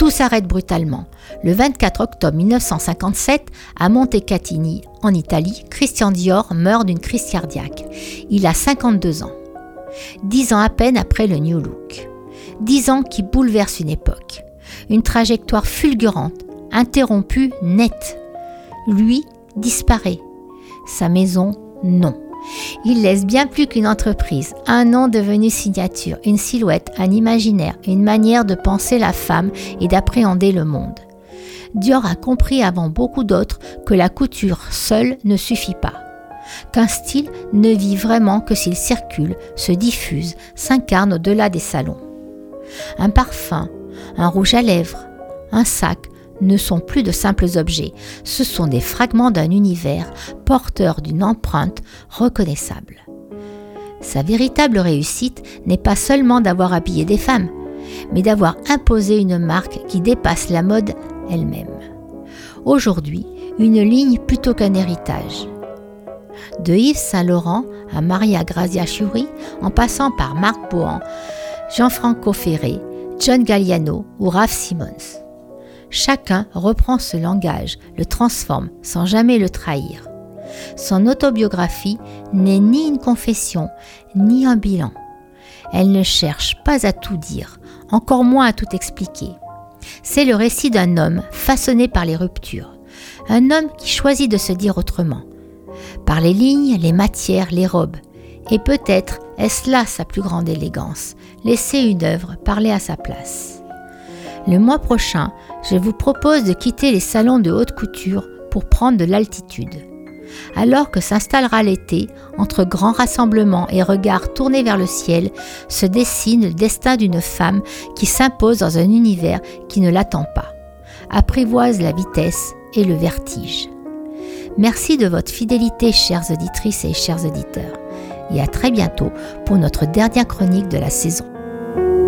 Tout s'arrête brutalement. Le 24 octobre 1957, à Montecatini, en Italie, Christian Dior meurt d'une crise cardiaque. Il a 52 ans. 10 ans à peine après le New Look. 10 ans qui bouleversent une époque. Une trajectoire fulgurante, interrompue net. Lui disparaît. Sa maison, non. Il laisse bien plus qu'une entreprise, un nom devenu signature, une silhouette, un imaginaire, une manière de penser la femme et d'appréhender le monde. Dior a compris avant beaucoup d'autres que la couture seule ne suffit pas. Qu'un style ne vit vraiment que s'il circule, se diffuse, s'incarne au-delà des salons. Un parfum, un rouge à lèvres, un sac ne sont plus de simples objets, ce sont des fragments d'un univers porteur d'une empreinte reconnaissable. Sa véritable réussite n'est pas seulement d'avoir habillé des femmes, mais d'avoir imposé une marque qui dépasse la mode elle-même. Aujourd'hui, une ligne plutôt qu'un héritage. De Yves Saint Laurent à Maria Grazia Chiuri, en passant par Marc Bohan, Gianfranco Ferré, John Galliano ou Raf Simons. Chacun reprend ce langage, le transforme sans jamais le trahir. Son autobiographie n'est ni une confession, ni un bilan. Elle ne cherche pas à tout dire, encore moins à tout expliquer. C'est le récit d'un homme façonné par les ruptures. Un homme qui choisit de se dire autrement. Par les lignes, les matières, les robes. Et peut-être est-ce là sa plus grande élégance, laisser une œuvre parler à sa place. Le mois prochain, je vous propose de quitter les salons de haute couture pour prendre de l'altitude. Alors que s'installera l'été, entre grands rassemblements et regards tournés vers le ciel, se dessine le destin d'une femme qui s'impose dans un univers qui ne l'attend pas, apprivoise la vitesse et le vertige. Merci de votre fidélité, chères auditrices et chers auditeurs, et à très bientôt pour notre dernière chronique de la saison.